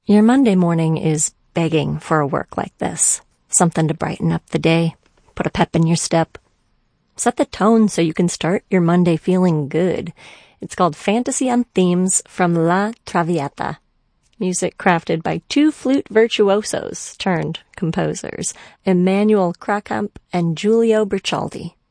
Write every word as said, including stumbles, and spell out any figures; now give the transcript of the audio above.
Your Monday morning is begging for a work like this. Something to brighten up the day, put a pep in your step. Set the tone so you can start your Monday feeling good. It's called Fantasy on Themes from La Traviata. Music crafted by two flute virtuosos turned composers, Emmanuel Krakamp and Giulio Bercialdi.